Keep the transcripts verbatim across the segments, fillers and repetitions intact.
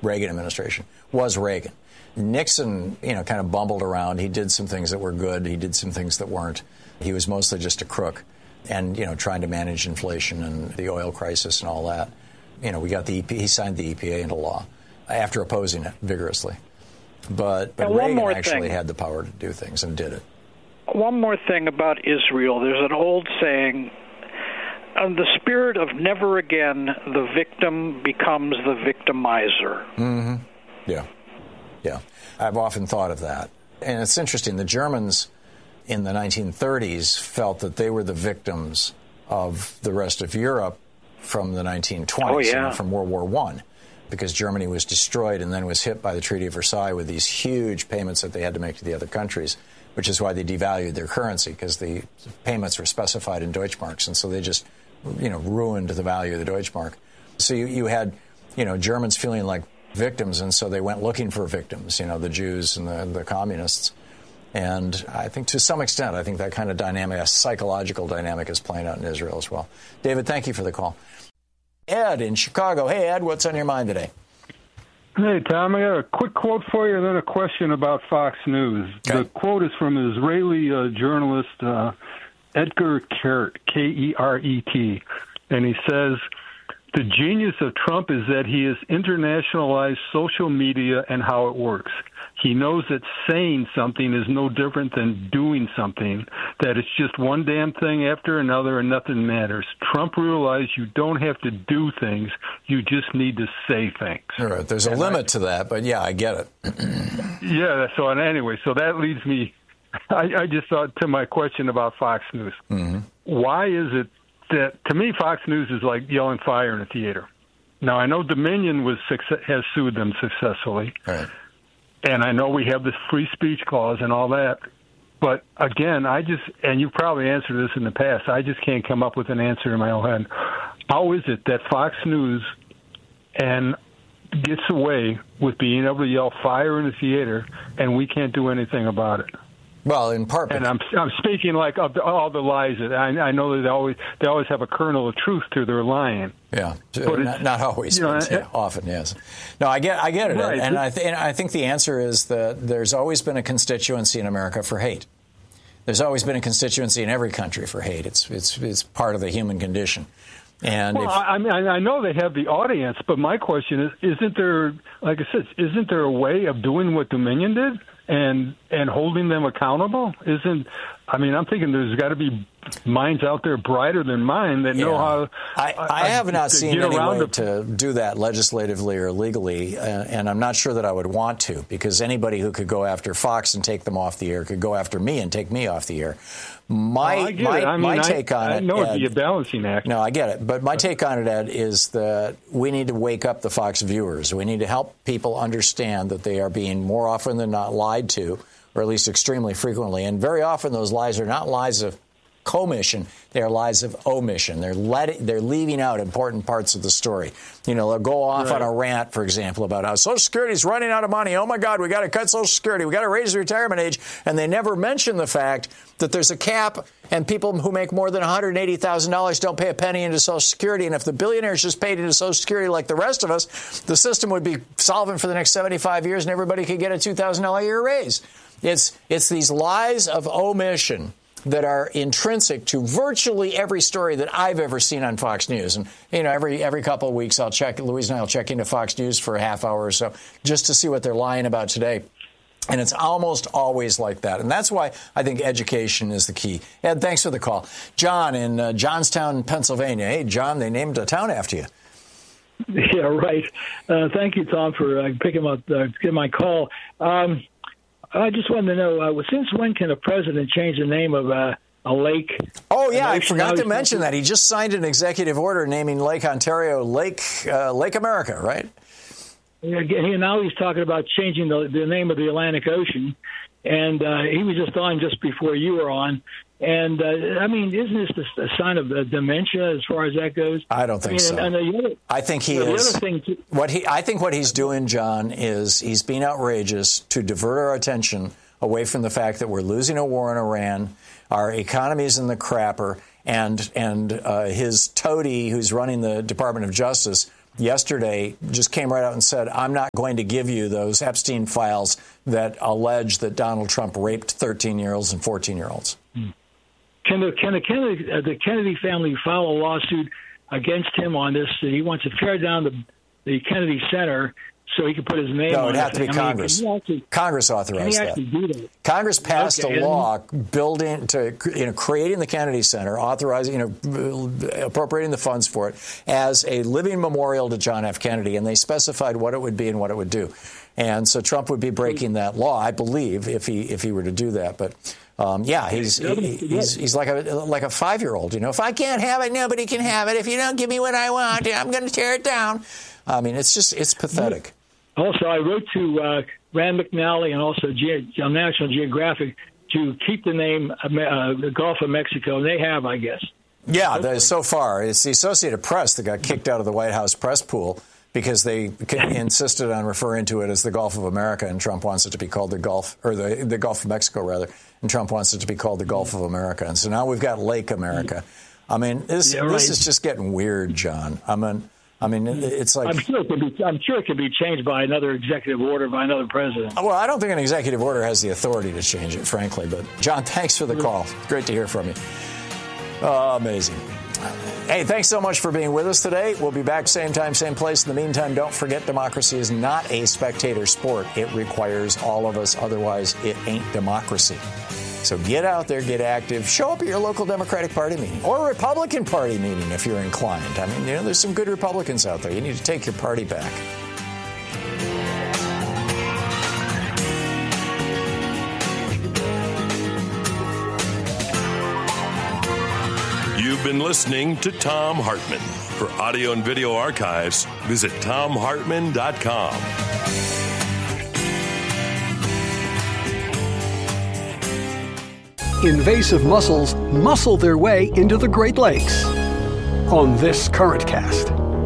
Reagan administration was Reagan. Nixon, you know, kind of bumbled around. He did some things that were good. He did some things that weren't. He was mostly just a crook and, you know, trying to manage inflation and the oil crisis and all that. You know, we got the E P A, he signed the E P A into law after opposing it vigorously. But, but Reagan actually thing. had the power to do things and did it. One more thing about Israel. There's an old saying, in the spirit of never again, the victim becomes the victimizer. Mm-hmm. Yeah. Yeah. I've often thought of that. And it's interesting. The Germans in the nineteen thirties felt that they were the victims of the rest of Europe from the nineteen twenties, oh, yeah. you know, from World War One, because Germany was destroyed and then was hit by the Treaty of Versailles with these huge payments that they had to make to the other countries, which is why they devalued their currency, because the payments were specified in Deutschmarks, and so they just, you know, ruined the value of the Deutschmark. So you, you had, you know, Germans feeling like victims, and so they went looking for victims, you know, the Jews and the, the communists. And I think to some extent, I think that kind of dynamic, a psychological dynamic, is playing out in Israel as well. David, thank you for the call. Ed in Chicago. Hey, Ed, what's on your mind today? Hey, Tom, I got a quick quote for you and then a question about Fox News. Okay. The quote is from Israeli uh, journalist uh, Edgar Keret, K E R E T, and he says, the genius of Trump is that he has internationalized social media and how it works. He knows that saying something is no different than doing something, that it's just one damn thing after another and nothing matters. Trump realized you don't have to do things, you just need to say things. All right, there's a and limit I, to that, but yeah, I get it. yeah, so anyway, so that leads me, I, I just thought to my question about Fox News. Mm-hmm. Why is it that, to me, Fox News is like yelling fire in a theater? Now, I know Dominion was has sued them successfully. All right. And I know we have this free speech clause and all that. But, again, I just, and you've probably answered this in the past, I just can't come up with an answer in my own head. How is it that Fox News and gets away with being able to yell fire in the theater and we can't do anything about it? Well, in part, and I'm I'm speaking like of the, all the lies that I, I know that they always they always have a kernel of truth to their lying. Yeah, but not, not always, you know, but yeah, often, yes. No, I get I get it, right. and I th- and I think the answer is that there's always been a constituency in America for hate. There's always been a constituency in every country for hate. It's it's it's part of the human condition. And well, if, I mean, I know they have the audience, but my question is: isn't there, like I said, isn't there a way of doing what Dominion did? And and holding them accountable isn't. I mean, I'm thinking there's got to be minds out there brighter than mine that know yeah. how. I, I, I have not to seen any way the, to do that legislatively or legally, uh, and I'm not sure that I would want to, because anybody who could go after Fox and take them off the air could go after me and take me off the air. My oh, I get my, it. I mean, my I, take on I it. know Ed, it'd be a balancing act. No, I get it, but my take on it, Ed, is that we need to wake up the Fox viewers. We need to help people understand that they are being more often than not lied to, or at least extremely frequently. And very often those lies are not lies of commission, they are lies of omission. They're letting, they're leaving out important parts of the story. You know, they'll go off right. on a rant, for example, about how Social Security is running out of money. Oh, my God, we got to cut Social Security. We got to raise the retirement age. And they never mention the fact that there's a cap and people who make more than one hundred eighty thousand dollars don't pay a penny into Social Security. And if the billionaires just paid into Social Security like the rest of us, the system would be solvent for the next seventy-five years and everybody could get a two thousand dollars a year raise. It's, it's these lies of omission that are intrinsic to virtually every story that I've ever seen on Fox News. And, you know, every every couple of weeks I'll check, Louise and I will check into Fox News for a half hour or so just to see what they're lying about today. And it's almost always like that. And that's why I think education is the key. Ed, thanks for the call. John in uh, Johnstown, Pennsylvania. Hey, John, they named a town after you. Yeah, right. Uh, thank you, Tom, for uh, picking up, uh, getting my call. Um, I just wanted to know, uh, since when can a president change the name of uh, a lake? Oh, yeah, I forgot to mention that. He just signed an executive order naming Lake Ontario Lake uh, Lake America, right? Yeah, now he's talking about changing the, the name of the Atlantic Ocean. And uh, he was just on just before you were on. And, uh, I mean, isn't this a sign of uh, dementia as far as that goes? I don't think I mean, so. And, and the other, I think he you know, is. The other thing too, what he, I think what he's doing, John, is he's being outrageous to divert our attention away from the fact that we're losing a war in Iran, our economy is in the crapper, and, and uh, his toady, who's running the Department of Justice, yesterday just came right out and said, I'm not going to give you those Epstein files that allege that Donald Trump raped thirteen-year-olds and fourteen-year-olds. Can the, can the Kennedy, uh, the Kennedy family file a lawsuit against him on this? He wants to tear down the, the Kennedy Center so he can put his name no, on it. No, it'd have to be I Congress. Mean, actually, Congress authorized that. that. Congress passed okay, a law building to, you know, creating the Kennedy Center, authorizing, you know, appropriating the funds for it as a living memorial to John F. Kennedy, and they specified what it would be and what it would do. And so Trump would be breaking that law, I believe, if he if he were to do that. But um, yeah, he's he, he's he's like a like a five-year-old. You know, if I can't have it, nobody can have it. If you don't give me what I want, I'm going to tear it down. I mean, it's just it's pathetic. Also, I wrote to uh, Rand McNally and also Ge- National Geographic to keep the name uh, the Gulf of Mexico, and they have, I guess. Yeah, the, so far. It's the Associated Press that got kicked out of the White House press pool because they insisted on referring to it as the Gulf of America, and Trump wants it to be called the Gulf, or the, the Gulf of Mexico, rather, and Trump wants it to be called the Gulf of America. And so now we've got Lake America. I mean, this, yeah, right. this is just getting weird, John. I mean... I mean, it's like... I'm sure it, can be, I'm sure it can be changed by another executive order by another president. Well, I don't think an executive order has the authority to change it, frankly. But, John, thanks for the call. Great to hear from you. Oh, amazing. Hey, thanks so much for being with us today. We'll be back same time, same place. In the meantime, don't forget democracy is not a spectator sport. It requires all of us. Otherwise, it ain't democracy. So get out there, get active, show up at your local Democratic Party meeting or Republican Party meeting if you're inclined. I mean, you know, there's some good Republicans out there. You need to take your party back. You've been listening to Thom Hartmann. For audio and video archives, visit thom hartmann dot com. Invasive mussels muscle their way into the Great Lakes on this Current Cast.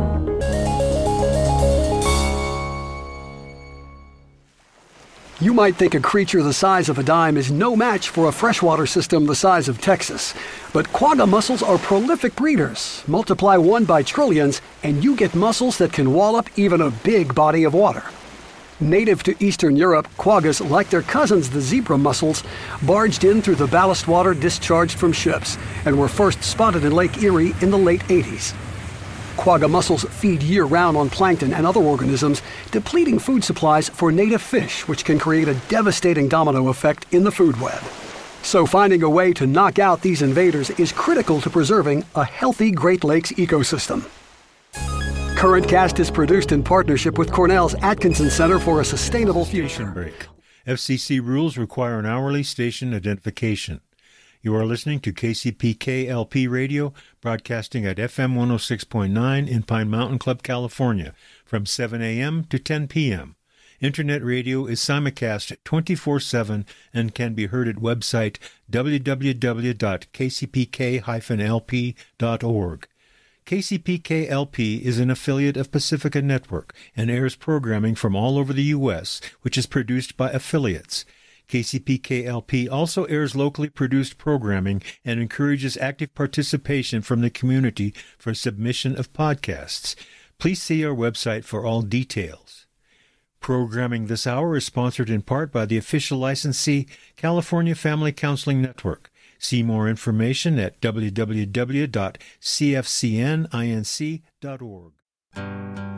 You might think a creature the size of a dime is no match for a freshwater system the size of Texas. But quagga mussels are prolific breeders. Multiply one by trillions, and you get mussels that can wall up even a big body of water. Native to Eastern Europe, quaggas, like their cousins the zebra mussels, barged in through the ballast water discharged from ships and were first spotted in Lake Erie in the late eighties. Quagga mussels feed year-round on plankton and other organisms, depleting food supplies for native fish, which can create a devastating domino effect in the food web. So finding a way to knock out these invaders is critical to preserving a healthy Great Lakes ecosystem. Current Cast is produced in partnership with Cornell's Atkinson Center for a Sustainable Future. Break. F C C rules require an hourly station identification. You are listening to K C P K L P Radio, broadcasting at F M one oh six point nine in Pine Mountain Club, California, from seven a.m. to ten p.m. Internet radio is simulcast twenty-four seven and can be heard at website w w w dot k c p k dash l p dot org. K C P K L P is an affiliate of Pacifica Network and airs programming from all over the U S, which is produced by affiliates. K C P K L P also airs locally produced programming and encourages active participation from the community for submission of podcasts. Please see our website for all details. Programming this hour is sponsored in part by the official licensee, California Family Counseling Network. See more information at w w w dot c f c n inc dot org.